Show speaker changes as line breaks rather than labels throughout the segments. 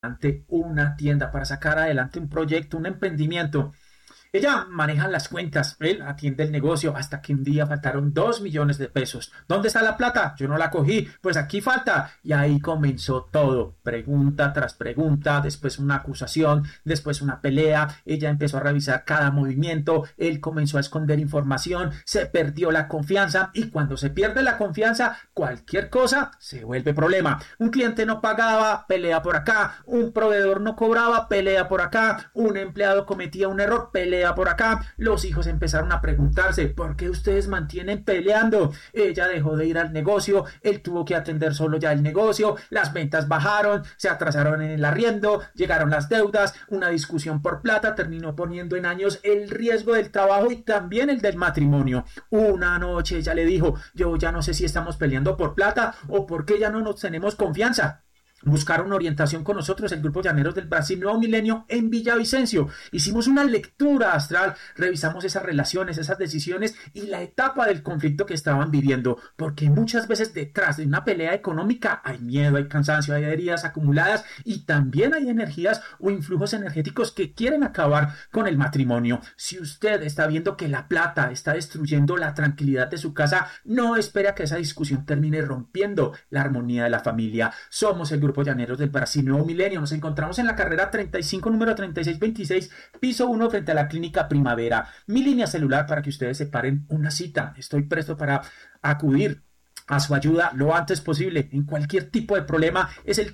una tienda, para sacar adelante un proyecto, un emprendimiento. Ella maneja las cuentas, él atiende el negocio, hasta que un día faltaron 2 millones de pesos. ¿Dónde está la plata? Yo no la cogí, pues aquí falta. Y ahí comenzó todo, pregunta tras pregunta, después una acusación, después una pelea. Ella empezó a revisar cada movimiento, él comenzó a esconder información, se perdió la confianza, y cuando se pierde la confianza, cualquier cosa se vuelve problema. Un cliente no pagaba, pelea por acá; un proveedor no cobraba, pelea por acá; un empleado cometía un error, pelea por acá. Los hijos empezaron a preguntarse: ¿por qué ustedes mantienen peleando? Ella dejó de ir al negocio, él tuvo que atender solo ya el negocio, las ventas bajaron, se atrasaron en el arriendo, llegaron las deudas, una discusión por plata terminó poniendo en años el riesgo del trabajo y también el del matrimonio. Una noche ella le dijo: yo ya no sé si estamos peleando por plata o porque ya no nos tenemos confianza. Buscaron orientación con nosotros, el Grupo Llaneros del Brasil Nuevo Milenio, en Villavicencio. Hicimos una lectura astral, revisamos esas relaciones, esas decisiones y la etapa del conflicto que estaban viviendo, porque muchas veces detrás de una pelea económica hay miedo, hay cansancio, hay heridas acumuladas, y también hay energías o influjos energéticos que quieren acabar con el matrimonio. Si usted está viendo que la plata está destruyendo la tranquilidad de su casa, no espere a que esa discusión termine rompiendo la armonía de la familia. Somos el Grupo Llaneros del Brasil Nuevo Milenio. Nos encontramos en la carrera 35, número 3626, piso 1, frente a la Clínica Primavera. Mi línea celular para que ustedes separen una cita. Estoy presto para acudir a su ayuda lo antes posible en cualquier tipo de problema. Es el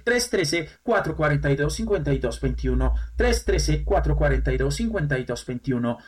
313-442-5221, 313-442-5221,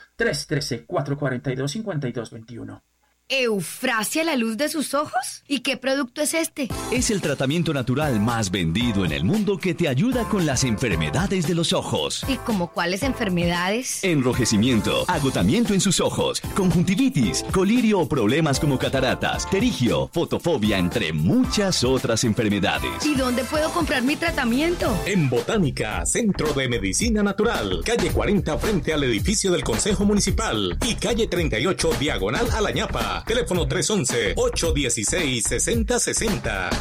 313-442-5221.
¿Eufrasia la luz de sus ojos? ¿Y qué producto es este?
Es el tratamiento natural más vendido en el mundo que te ayuda con las enfermedades de los ojos.
¿Y como cuáles enfermedades?
Enrojecimiento, agotamiento en sus ojos, conjuntivitis, colirio o problemas como cataratas, pterigio, fotofobia, entre muchas otras enfermedades.
¿Y dónde puedo comprar mi tratamiento?
En Botánica, Centro de Medicina Natural, calle 40 frente al edificio del Consejo Municipal y calle 38 diagonal a La Ñapa. Teléfono 311-816-6060.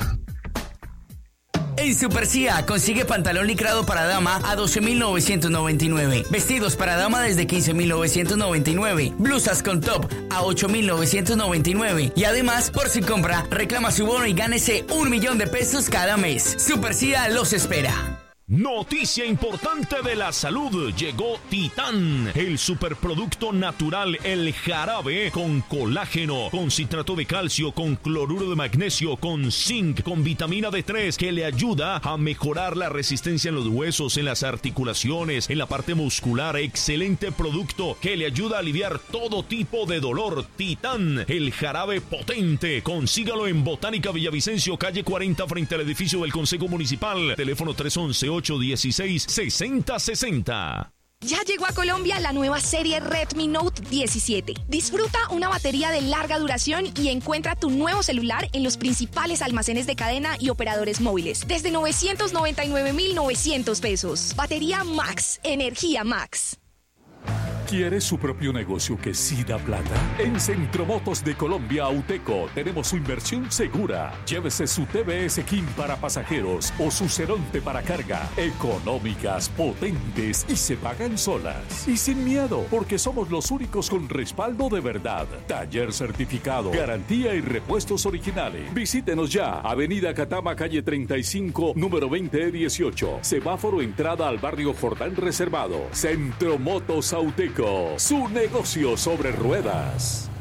En Super Cia consigue pantalón licrado para dama a 12.999, vestidos para dama desde 15.999, blusas con top a 8.999 y además, por si compra, reclama su bono y gánese 1 millón de pesos cada mes. Super Cia los espera.
Noticia importante de la salud. Llegó Titán, el superproducto natural, el jarabe con colágeno, con citrato de calcio, con cloruro de magnesio, con zinc, con vitamina D3, que le ayuda a mejorar la resistencia en los huesos, en las articulaciones, en la parte muscular. Excelente producto que le ayuda a aliviar todo tipo de dolor. Titán, el jarabe potente. Consígalo en Botánica Villavicencio, calle 40 frente al edificio del Consejo Municipal. Teléfono 311-816-6060.
Ya llegó a Colombia la nueva serie Redmi Note 17. Disfruta una batería de larga duración y encuentra tu nuevo celular en los principales almacenes de cadena y operadores móviles desde 999.900 pesos. Batería Max, energía Max.
¿Quiere su propio negocio que sí da plata? En Centromotos de Colombia Auteco tenemos su inversión segura. Llévese su TBS King para pasajeros o su Ceronte para carga. Económicas, potentes y se pagan solas. Y sin miedo, porque somos los únicos con respaldo de verdad. Taller certificado, garantía y repuestos originales. Visítenos ya. Avenida Catama, calle 35, número 20E18. Semáforo entrada al barrio Jordán Reservado. Centromotos Auteco. Su negocio sobre ruedas.